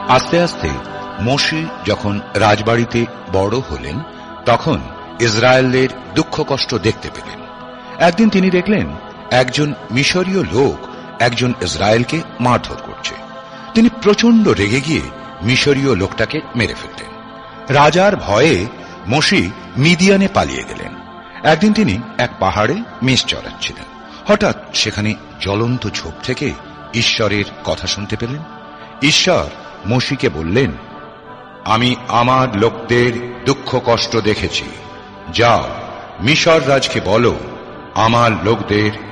আস্তে আস্তে মোশে যখন রাজবাড়িতে বড় হলেন তখন ইসরায়েলের দুঃখ কষ্ট দেখতে পেলেন। একদিন তিনি দেখলেন একজন মিশরীয় লোক একজন ইসরায়েলকে মারধর করছে। তিনি প্রচন্ড রেগে গিয়ে মিশরীয় লোকটাকে মেরে ফেললেন। রাজার ভয়ে মোশে মিদিয়ানে পালিয়ে গেলেন। একদিন তিনি এক পাহাড়ে মেষ চড়াচ্ছিলেন। হঠাৎ সেখানে জ্বলন্ত ঝোপ থেকে ঈশ্বরের কথা শুনতে পেলেন। ঈশ্বর মোশেকে বললেন, আমি আমার লোকদের দুঃখ কষ্ট দেখেছি। যাও, মিশর রাজকে বলো আমার লোকদের